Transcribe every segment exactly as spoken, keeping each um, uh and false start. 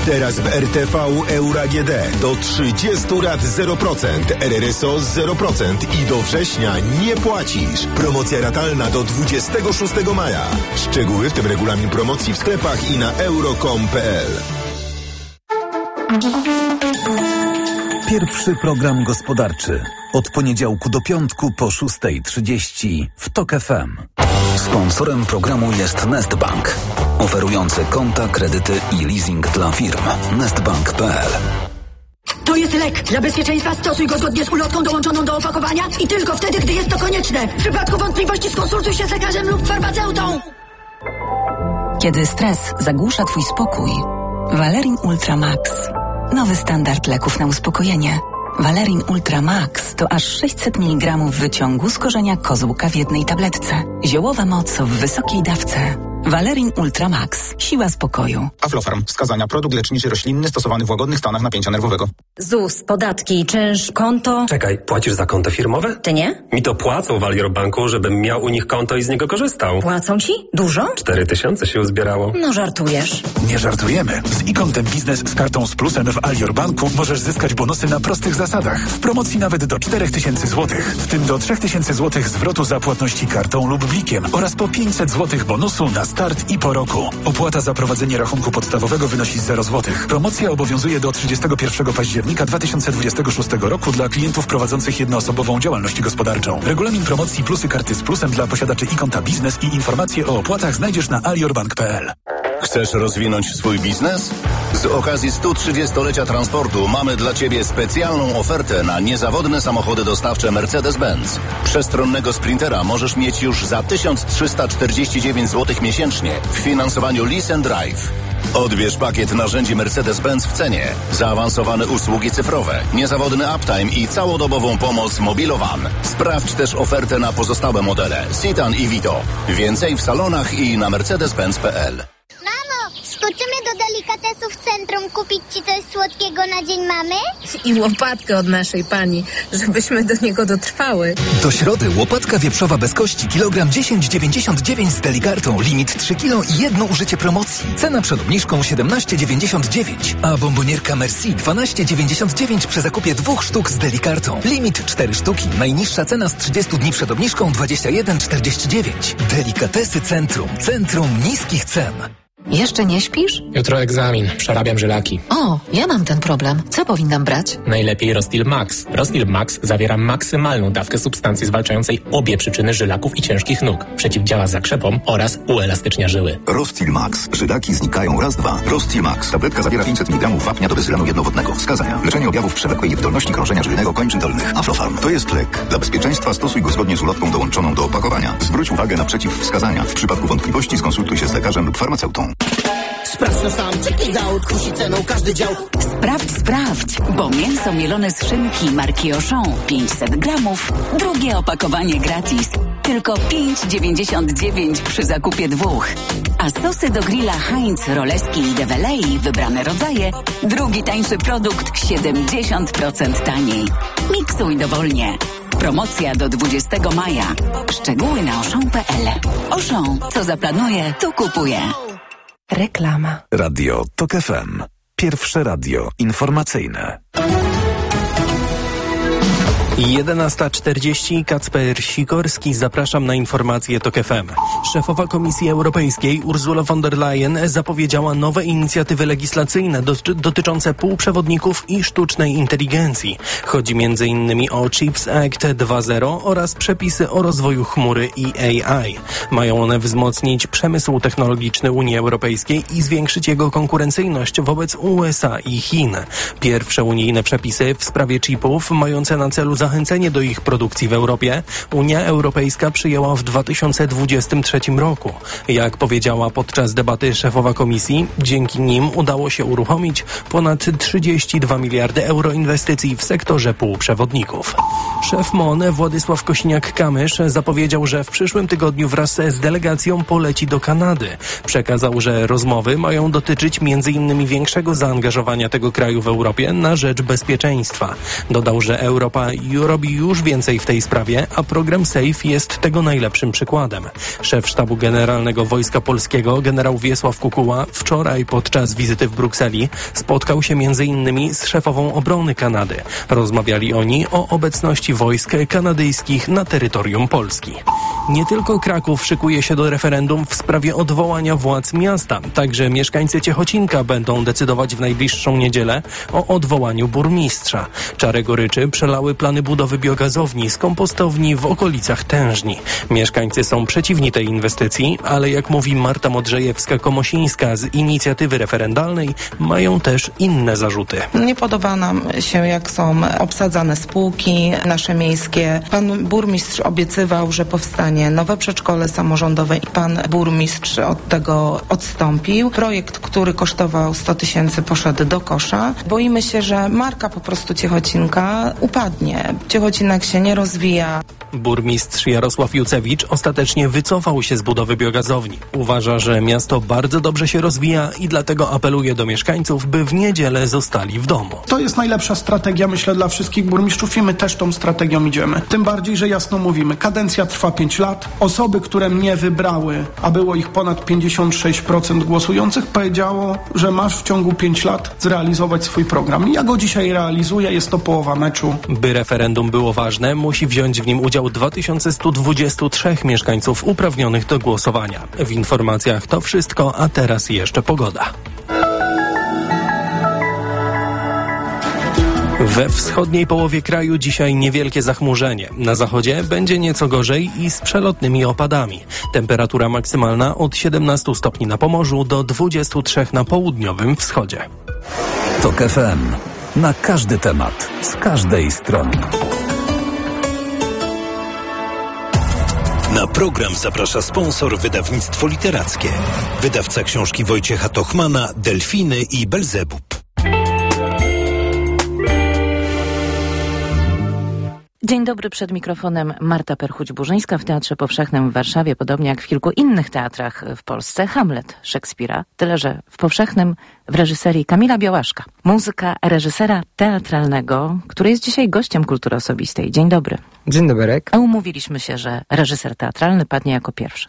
Teraz w R T V Euro A G D do trzydziestu rat zero procent, R R S O zero procent i do września nie płacisz. Promocja ratalna do dwudziestego szóstego maja. Szczegóły, w tym regulamin promocji w sklepach i na euro kropka com kropka p l. Pierwszy program gospodarczy. Od poniedziałku do piątku po szóstej trzydzieści w TOK F M. Sponsorem programu jest Nestbank, oferujący konta, kredyty i leasing dla firm. nestbank kropka p l. To jest lek. Dla bezpieczeństwa stosuj go zgodnie z ulotką dołączoną do opakowania i tylko wtedy, gdy jest to konieczne. W przypadku wątpliwości skonsultuj się z lekarzem lub farmaceutą. Kiedy stres zagłusza twój spokój, Valerin Ultra Max. Nowy standard leków na uspokojenie. Valerin Ultra Max to aż sześćset miligramów wyciągu z korzenia kozłka w jednej tabletce. Ziołowa moc w wysokiej dawce. Valerin Ultra Max. Siła spokoju. Aflofarm. Wskazania. Produkt leczniczy roślinny stosowany w łagodnych stanach napięcia nerwowego. Z U S, podatki, czynsz, konto. Czekaj, płacisz za konto firmowe? Ty nie? Mi to płacą w Alior Banku, żebym miał u nich konto i z niego korzystał. Płacą ci? Dużo? Cztery tysiące się uzbierało. No żartujesz. Nie żartujemy. Z e-kontem biznes z kartą z plusem w Alior Banku możesz zyskać bonusy na prostych zasadach. W promocji nawet do czterech tysięcy złotych, w tym do trzech tysięcy złotych zwrotu za płatności kartą lub blikiem oraz po pięćset złotych bonusu na start i po roku. Opłata za prowadzenie rachunku podstawowego wynosi zero złotych. Promocja obowiązuje do trzydziestego pierwszego października dwa tysiące dwudziestego szóstego roku dla klientów prowadzących jednoosobową działalność gospodarczą. Regulamin promocji plusy karty z plusem dla posiadaczy e-konta biznes i informacje o opłatach znajdziesz na aliorbank kropka p l. Chcesz rozwinąć swój biznes? Z okazji stu trzydziestolecia transportu mamy dla Ciebie specjalną ofertę na niezawodne samochody dostawcze Mercedes-Benz. Przestronnego Sprintera możesz mieć już za tysiąc trzysta czterdzieści dziewięć złotych miesięcznie w finansowaniu Lease and Drive. Odbierz pakiet narzędzi Mercedes-Benz w cenie, zaawansowane usługi cyfrowe, niezawodny uptime i całodobową pomoc Mobilowan. Sprawdź też ofertę na pozostałe modele Citan i Vito. Więcej w salonach i na mercedes benz kropka p l. Skoczymy do delikatesów w centrum kupić ci coś słodkiego na Dzień Mamy? I łopatkę od naszej pani, żebyśmy do niego dotrwały. Do środy łopatka wieprzowa bez kości, kilogram dziesięć dziewięćdziesiąt dziewięć z Delikartą, limit trzy kilo i jedno użycie promocji. Cena przed obniżką siedemnaście dziewięćdziesiąt dziewięć, a bombonierka Merci dwanaście dziewięćdziesiąt dziewięć przy zakupie dwóch sztuk z Delikartą. Limit cztery sztuki, najniższa cena z trzydziestu dni przed obniżką dwadzieścia jeden czterdzieści dziewięć. Delikatesy Centrum, centrum niskich cen. Jeszcze nie śpisz? Jutro egzamin. Przerabiam żylaki. O, ja mam ten problem. Co powinnam brać? Najlepiej Rostil Max. Rostil Max zawiera maksymalną dawkę substancji zwalczającej obie przyczyny żylaków i ciężkich nóg. Przeciwdziała zakrzepom oraz uelastycznia żyły. Rostil Max. Żylaki znikają raz, dwa. Rostil Max. Tabletka zawiera pięćset miligramów wapnia do bezylanu jednowodnego. Wskazania. Leczenie objawów przewlekłej niewydolności krążenia żylnego kończyn dolnych. Aflofarm. To jest lek. Dla bezpieczeństwa stosuj go zgodnie z ulotką dołączoną do opakowania. Zwróć uwagę na przeciwwskazania. W przypadku wątpliwości skonsultuj się z lekarzem lub farmaceutą. Sprawdź to sam, check it out, kusi ceną każdy dział. Sprawdź, sprawdź, bo mięso mielone z szynki marki Auchan pięćset gramów, drugie opakowanie gratis. Tylko pięć dziewięćdziesiąt dziewięć przy zakupie dwóch. A sosy do grilla Heinz, Roleski i Develei, wybrane rodzaje, drugi tańszy produkt siedemdziesiąt procent taniej. Miksuj dowolnie. Promocja do dwudziestego maja. Szczegóły na auchan kropka p l. Auchan, co zaplanuje, to kupuje. Reklama. Radio TOK F M. Pierwsze radio informacyjne. jedenasta czterdzieści, Kacper Sikorski, zapraszam na informacje TOK F M. Szefowa Komisji Europejskiej Ursula von der Leyen zapowiedziała nowe inicjatywy legislacyjne doty- dotyczące półprzewodników i sztucznej inteligencji. Chodzi między innymi o Chips Act dwa zero oraz przepisy o rozwoju chmury i A I. Mają one wzmocnić przemysł technologiczny Unii Europejskiej i zwiększyć jego konkurencyjność wobec U S A i Chin. Pierwsze unijne przepisy w sprawie chipów mające na celu zachęcenie do ich produkcji w Europie Unia Europejska przyjęła w dwa tysiące dwudziestym trzecim roku. Jak powiedziała podczas debaty szefowa komisji, dzięki nim udało się uruchomić ponad trzydzieści dwa miliardy euro inwestycji w sektorze półprzewodników. Szef M O N Władysław Kosiniak-Kamysz zapowiedział, że w przyszłym tygodniu wraz z delegacją poleci do Kanady. Przekazał, że rozmowy mają dotyczyć między innymi większego zaangażowania tego kraju w Europie na rzecz bezpieczeństwa. Dodał, że Europa robi już więcej w tej sprawie, a program SAFE jest tego najlepszym przykładem. Szef Sztabu Generalnego Wojska Polskiego generał Wiesław Kukuła wczoraj podczas wizyty w Brukseli spotkał się między innymi z szefową obrony Kanady. Rozmawiali oni o obecności wojsk kanadyjskich na terytorium Polski. Nie tylko Kraków szykuje się do referendum w sprawie odwołania władz miasta. Także mieszkańcy Ciechocinka będą decydować w najbliższą niedzielę o odwołaniu burmistrza. Czarę goryczy przelały plany budowy biogazowni z kompostowni w okolicach Tężni. Mieszkańcy są przeciwni tej inwestycji, ale jak mówi Marta Modrzejewska-Komosińska z inicjatywy referendalnej, mają też inne zarzuty. Nie podoba nam się, jak są obsadzane spółki nasze miejskie. Pan burmistrz obiecywał, że powstanie nowe przedszkole samorządowe i pan burmistrz od tego odstąpił. Projekt, który kosztował sto tysięcy, poszedł do kosza. Boimy się, że marka po prostu Ciechocinka upadnie. Ciechocinek się nie rozwija. Burmistrz Jarosław Jucewicz ostatecznie wycofał się z budowy biogazowni. Uważa, że miasto bardzo dobrze się rozwija i dlatego apeluje do mieszkańców, by w niedzielę zostali w domu. To jest najlepsza strategia, myślę, dla wszystkich burmistrzów i my też tą strategią idziemy. Tym bardziej, że jasno mówimy, kadencja trwa pięć lat. Osoby, które mnie wybrały, a było ich ponad pięćdziesiąt sześć procent głosujących, powiedziało, że masz w ciągu pięć lat zrealizować swój program. I ja go dzisiaj realizuję, jest to połowa meczu. By referendum było ważne, musi wziąć w nim udział dwa tysiące sto dwadzieścia trzy mieszkańców uprawnionych do głosowania. W informacjach to wszystko, a teraz jeszcze pogoda. We wschodniej połowie kraju dzisiaj niewielkie zachmurzenie. Na zachodzie będzie nieco gorzej i z przelotnymi opadami. Temperatura maksymalna od siedemnastu stopni na Pomorzu do dwudziestu trzech na południowym wschodzie. TOK F M. Na każdy temat, z każdej strony. Na program zaprasza sponsor wydawnictwo literackie. Wydawca książki Wojciecha Tochmana, Delfiny i Belzebub. Dzień dobry, przed mikrofonem Marta Perchuć-Burzyńska. W Teatrze Powszechnym w Warszawie, podobnie jak w kilku innych teatrach w Polsce, Hamlet Szekspira. Tyle, że w Powszechnym w reżyserii Kamila Białaszka. Muzyka reżysera teatralnego, który jest dzisiaj gościem Kultury Osobistej. Dzień dobry. Dzień dobry. A umówiliśmy się, że reżyser teatralny padnie jako pierwszy.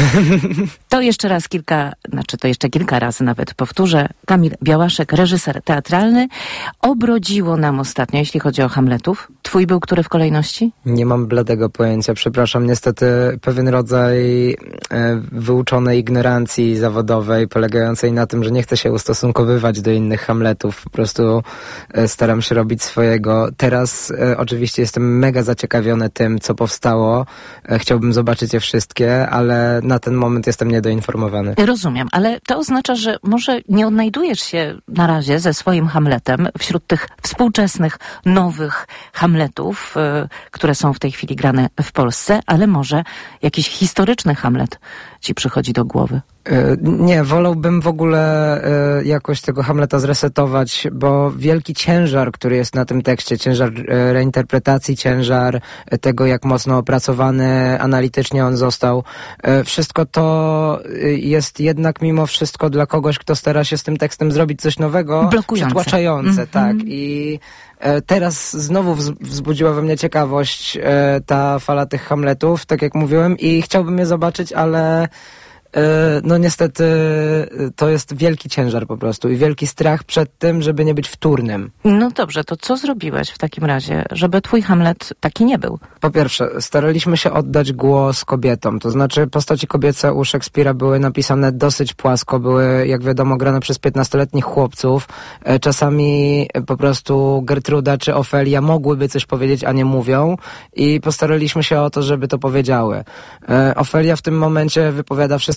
To jeszcze raz kilka, znaczy to jeszcze kilka razy nawet powtórzę. Kamil Białaszek, reżyser teatralny. Obrodziło nam ostatnio, jeśli chodzi o Hamletów. Twój był który w kolejności? Nie mam bladego pojęcia, przepraszam. Niestety pewien rodzaj e, wyuczonej ignorancji zawodowej, polegającej na tym, że nie chcę się ustosunkowywać do innych Hamletów. Po prostu e, staram się robić swojego. Teraz e, oczywiście jestem mega zaciekawiony tym, co powstało. E, chciałbym zobaczyć je wszystkie, ale na ten moment jestem niedoinformowany. Rozumiem, ale to oznacza, że może nie odnajdujesz się na razie ze swoim Hamletem wśród tych współczesnych, nowych Hamletów, y, które są w tej chwili grane w Polsce, ale może jakiś historyczny Hamlet ci przychodzi do głowy. Nie, wolałbym w ogóle y, jakoś tego Hamleta zresetować, bo wielki ciężar, który jest na tym tekście, ciężar y, reinterpretacji, ciężar y, tego, jak mocno opracowany analitycznie on został, y, wszystko to y, jest jednak mimo wszystko dla kogoś, kto stara się z tym tekstem zrobić coś nowego, przytłaczające, mm-hmm. tak. I y, teraz znowu wz- wzbudziła we mnie ciekawość y, ta fala tych Hamletów, tak jak mówiłem, i chciałbym je zobaczyć, ale no niestety to jest wielki ciężar po prostu i wielki strach przed tym, żeby nie być wtórnym. No dobrze, to co zrobiłeś w takim razie, żeby twój Hamlet taki nie był? Po pierwsze, staraliśmy się oddać głos kobietom, to znaczy postaci kobiece u Szekspira były napisane dosyć płasko, były jak wiadomo grane przez piętnastoletnich chłopców. Czasami po prostu Gertruda czy Ofelia mogłyby coś powiedzieć, a nie mówią i postaraliśmy się o to, żeby to powiedziały. Ofelia w tym momencie wypowiada wszystko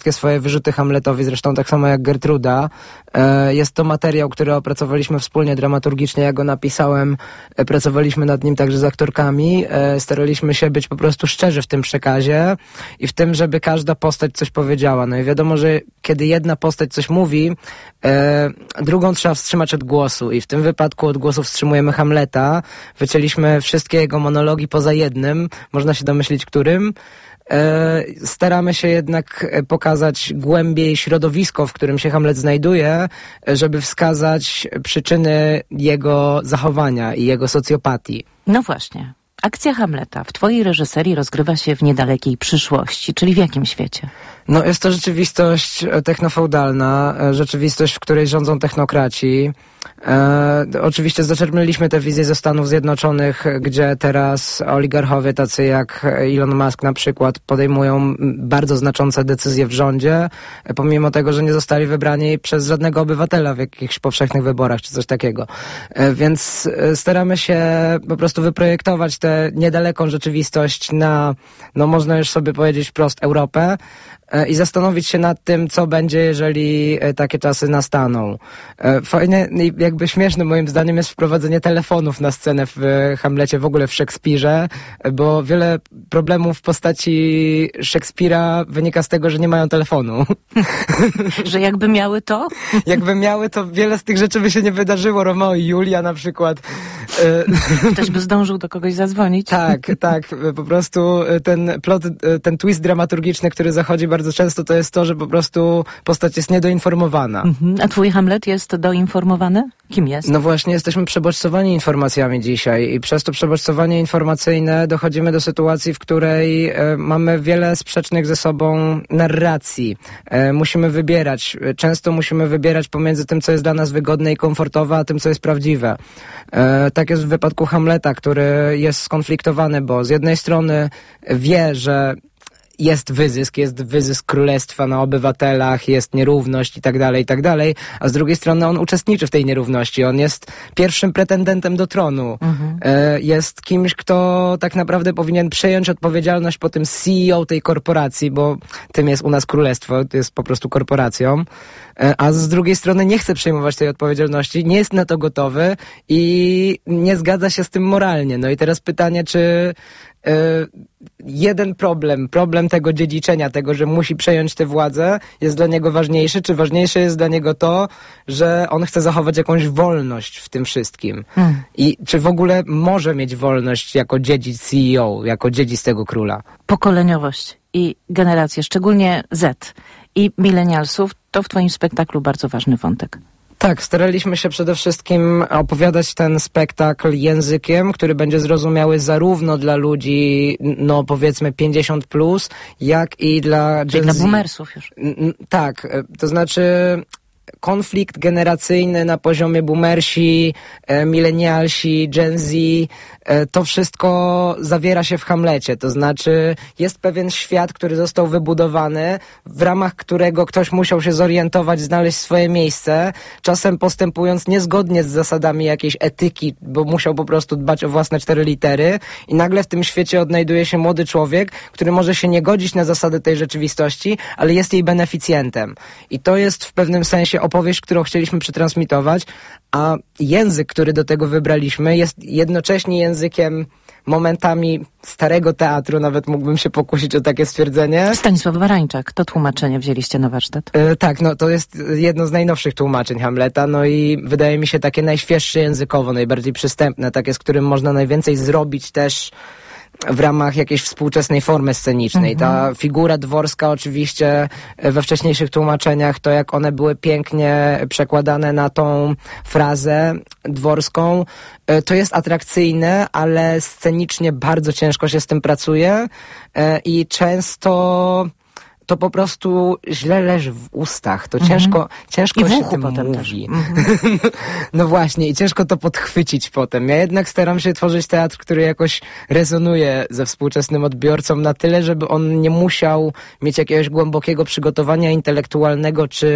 wszystkie swoje wyrzuty Hamletowi, zresztą tak samo jak Gertruda. E, jest to materiał, który opracowaliśmy wspólnie dramaturgicznie, ja go napisałem, e, pracowaliśmy nad nim także z aktorkami, e, staraliśmy się być po prostu szczerzy w tym przekazie i w tym, żeby każda postać coś powiedziała. No i wiadomo, że kiedy jedna postać coś mówi, e, drugą trzeba wstrzymać od głosu i w tym wypadku od głosu wstrzymujemy Hamleta. Wycięliśmy wszystkie jego monologi poza jednym, można się domyślić którym. E, staramy się jednak pokazać głębiej środowisko, w którym się Hamlet znajduje, żeby wskazać przyczyny jego zachowania i jego socjopatii. No właśnie. Akcja Hamleta w twojej reżyserii rozgrywa się w niedalekiej przyszłości, czyli w jakim świecie? No jest to rzeczywistość technofeudalna, rzeczywistość, w której rządzą technokraci. E, oczywiście zaczerpnęliśmy tę wizję ze Stanów Zjednoczonych, gdzie teraz oligarchowie tacy jak Elon Musk na przykład podejmują bardzo znaczące decyzje w rządzie, pomimo tego, że nie zostali wybrani przez żadnego obywatela w jakichś powszechnych wyborach czy coś takiego. E, więc staramy się po prostu wyprojektować tę niedaleką rzeczywistość na, no można już sobie powiedzieć wprost, Europę i zastanowić się nad tym, co będzie, jeżeli takie czasy nastaną. Fajne i jakby śmieszne moim zdaniem jest wprowadzenie telefonów na scenę w Hamlecie, w ogóle w Szekspirze, bo wiele problemów w postaci Szekspira wynika z tego, że nie mają telefonu. Że jakby miały to? Jakby miały, to wiele z tych rzeczy by się nie wydarzyło. Romeo i Julia na przykład. Ktoś by zdążył do kogoś zadzwonić. Tak, tak. Po prostu ten plot, ten twist dramaturgiczny, który zachodzi bardzo często, to jest to, że po prostu postać jest niedoinformowana. Mhm. A twój Hamlet jest doinformowany? Kim jest? No właśnie, jesteśmy przebodźcowani informacjami dzisiaj i przez to przebodźcowanie informacyjne dochodzimy do sytuacji, w której e, mamy wiele sprzecznych ze sobą narracji. E, musimy wybierać. Często musimy wybierać pomiędzy tym, co jest dla nas wygodne i komfortowe, a tym, co jest prawdziwe. E, tak jest w wypadku Hamleta, który jest skonfliktowany, bo z jednej strony wie, że jest wyzysk, jest wyzysk królestwa na obywatelach, jest nierówność i tak dalej, i tak dalej, a z drugiej strony on uczestniczy w tej nierówności. On jest pierwszym pretendentem do tronu. Mhm. E, jest kimś, kto tak naprawdę powinien przejąć odpowiedzialność po tym C E O tej korporacji, bo tym jest u nas królestwo, to jest po prostu korporacją. E, a z drugiej strony nie chce przejmować tej odpowiedzialności, nie jest na to gotowy i nie zgadza się z tym moralnie. No i teraz pytanie, czy jeden problem, problem tego dziedziczenia, tego, że musi przejąć tę władzę, jest dla niego ważniejszy, czy ważniejsze jest dla niego to, że on chce zachować jakąś wolność w tym wszystkim. Hmm. I czy w ogóle może mieć wolność jako dziedzic C E O, jako dziedzic tego króla? Pokoleniowość i generacje, szczególnie Z i milenialsów, to w twoim spektaklu bardzo ważny wątek. Tak, staraliśmy się przede wszystkim opowiadać ten spektakl językiem, który będzie zrozumiały zarówno dla ludzi, no powiedzmy pięćdziesiąt plus, jak i dla Czyli dla boomersów już. Tak, to znaczy konflikt generacyjny na poziomie boomersi, e, milenialsi, Gen Z, e, to wszystko zawiera się w Hamlecie. To znaczy jest pewien świat, który został wybudowany, w ramach którego ktoś musiał się zorientować, znaleźć swoje miejsce, czasem postępując niezgodnie z zasadami jakiejś etyki, bo musiał po prostu dbać o własne cztery litery i nagle w tym świecie odnajduje się młody człowiek, który może się nie godzić na zasady tej rzeczywistości, ale jest jej beneficjentem. I to jest w pewnym sensie opowieść, którą chcieliśmy przetransmitować, a język, który do tego wybraliśmy, jest jednocześnie językiem momentami starego teatru, nawet mógłbym się pokusić o takie stwierdzenie. Stanisław Barańczak, to tłumaczenie wzięliście na warsztat? E, tak, no to jest jedno z najnowszych tłumaczeń Hamleta, no i wydaje mi się takie najświeższe językowo, najbardziej przystępne, takie, z którym można najwięcej zrobić też w ramach jakiejś współczesnej formy scenicznej. Mhm. Ta figura dworska oczywiście we wcześniejszych tłumaczeniach, to jak one były pięknie przekładane na tą frazę dworską, to jest atrakcyjne, ale scenicznie bardzo ciężko się z tym pracuje i często to po prostu źle leży w ustach. To mhm. ciężko, ciężko I w się uchu tym potem mówi. Też. Mhm. No właśnie, i ciężko to podchwycić potem. Ja jednak staram się tworzyć teatr, który jakoś rezonuje ze współczesnym odbiorcą na tyle, żeby on nie musiał mieć jakiegoś głębokiego przygotowania intelektualnego czy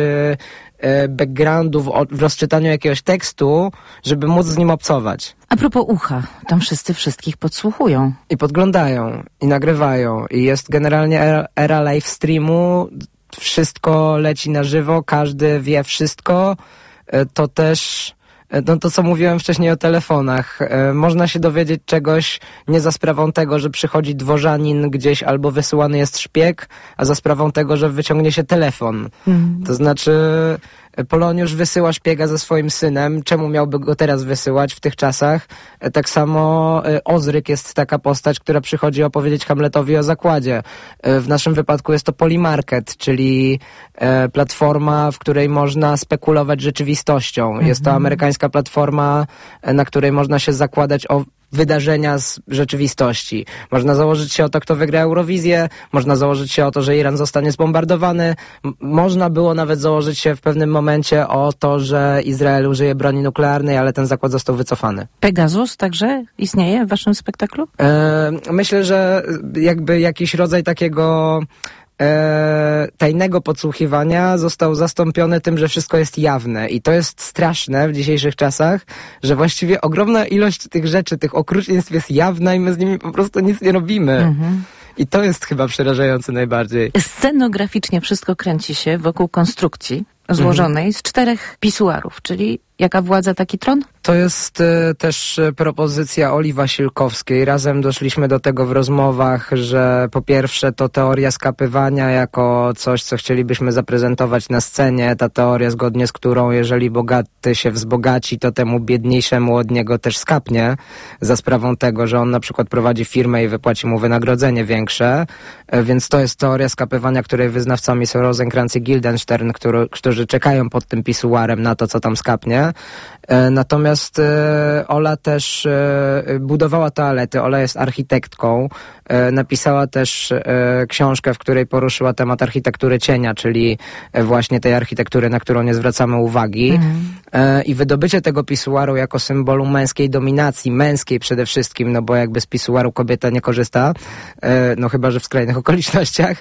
e, backgroundu w, w rozczytaniu jakiegoś tekstu, żeby móc z nim obcować. A propos ucha, tam wszyscy wszystkich podsłuchują. I podglądają, i nagrywają. I jest generalnie era, era live streamu, wszystko leci na żywo, każdy wie wszystko, to też, no to co mówiłem wcześniej o telefonach, można się dowiedzieć czegoś nie za sprawą tego, że przychodzi dworzanin gdzieś albo wysyłany jest szpieg, a za sprawą tego, że wyciągnie się telefon. Mm. To znaczy Poloniusz wysyła szpiega ze swoim synem. Czemu miałby go teraz wysyłać w tych czasach? Tak samo Ozryk jest taka postać, która przychodzi opowiedzieć Hamletowi o zakładzie. W naszym wypadku jest to Polymarket, czyli platforma, w której można spekulować rzeczywistością. Mhm. Jest to amerykańska platforma, na której można się zakładać o wydarzenia z rzeczywistości. Można założyć się o to, kto wygra Eurowizję, można założyć się o to, że Iran zostanie zbombardowany, M- można było nawet założyć się w pewnym momencie o to, że Izrael użyje broni nuklearnej, ale ten zakład został wycofany. Pegasus także istnieje w waszym spektaklu? E, myślę, że jakby jakiś rodzaj takiego E, tajnego podsłuchiwania został zastąpiony tym, że wszystko jest jawne i to jest straszne w dzisiejszych czasach, że właściwie ogromna ilość tych rzeczy, tych okrucieństw jest jawna i my z nimi po prostu nic nie robimy. Mhm. I to jest chyba przerażające najbardziej. Scenograficznie wszystko kręci się wokół konstrukcji złożonej mhm. z czterech pisuarów, czyli jaka władza, taki tron? To jest y, też propozycja Oli Wasilkowskiej. Razem doszliśmy do tego w rozmowach, że po pierwsze to teoria skapywania jako coś, co chcielibyśmy zaprezentować na scenie. Ta teoria, zgodnie z którą jeżeli bogaty się wzbogaci, to temu biedniejszemu od niego też skapnie, za sprawą tego, że on na przykład prowadzi firmę i wypłaci mu wynagrodzenie większe. Y, więc to jest teoria skapywania, której wyznawcami są Rosenkrantz i Guildenstern, który, którzy czekają pod tym pisuarem na to, co tam skapnie. Natomiast Ola też budowała toalety, Ola jest architektką, napisała też książkę, w której poruszyła temat architektury cienia, czyli właśnie tej architektury, na którą nie zwracamy uwagi. Mhm. I wydobycie tego pisuaru jako symbolu męskiej dominacji, męskiej przede wszystkim, no bo jakby z pisuaru kobieta nie korzysta, no chyba, że w skrajnych okolicznościach,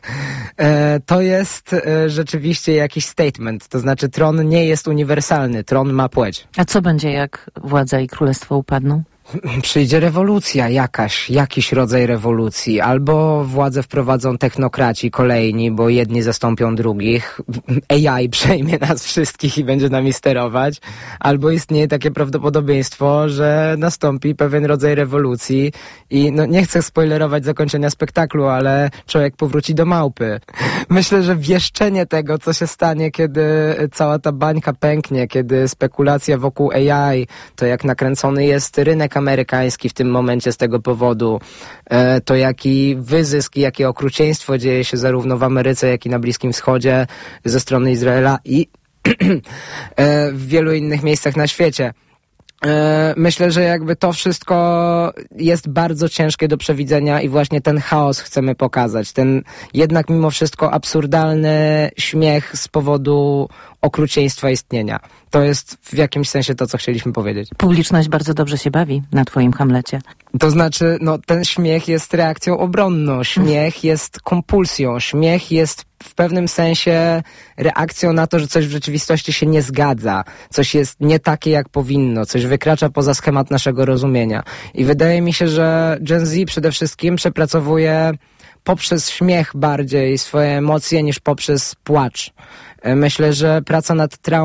to jest rzeczywiście jakiś statement, to znaczy tron nie jest uniwersalny, tron ma płeć. A co będzie, jak władza i królestwo upadną? Przyjdzie rewolucja jakaś, jakiś rodzaj rewolucji. Albo władzę wprowadzą technokraci kolejni, bo jedni zastąpią drugich. A I przejmie nas wszystkich i będzie nami sterować. Albo istnieje takie prawdopodobieństwo, że nastąpi pewien rodzaj rewolucji i no nie chcę spoilerować zakończenia spektaklu, ale człowiek powróci do małpy. Myślę, że wieszczenie tego, co się stanie, kiedy cała ta bańka pęknie, kiedy spekulacja wokół A I, to jak nakręcony jest rynek amerykański w tym momencie z tego powodu, to jaki wyzysk i jakie okrucieństwo dzieje się zarówno w Ameryce, jak i na Bliskim Wschodzie ze strony Izraela i w wielu innych miejscach na świecie. Myślę, że jakby to wszystko jest bardzo ciężkie do przewidzenia i właśnie ten chaos chcemy pokazać. Ten jednak mimo wszystko absurdalny śmiech z powodu okrucieństwa istnienia. To jest w jakimś sensie to, co chcieliśmy powiedzieć. Publiczność bardzo dobrze się bawi na twoim Hamlecie. To znaczy, no ten śmiech jest reakcją obronną, śmiech jest kompulsją, śmiech jest w pewnym sensie reakcją na to, że coś w rzeczywistości się nie zgadza, coś jest nie takie, jak powinno, coś wykracza poza schemat naszego rozumienia. I wydaje mi się, że Gen Z przede wszystkim przepracowuje poprzez śmiech bardziej swoje emocje niż poprzez płacz. Myślę, że praca nad traumą